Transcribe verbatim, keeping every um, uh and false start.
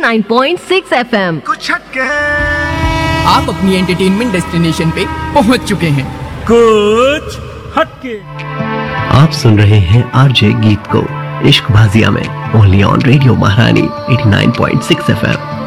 Nine point six F M. कुछ हटके आप अपनी एंटरटेनमेंट डेस्टिनेशन पे पहुंच चुके हैं। कुछ हटके आप सुन रहे हैं आरजे गीत को इश्क भाजिया में ओनली ऑन रेडियो महारानी eighty nine point six F M.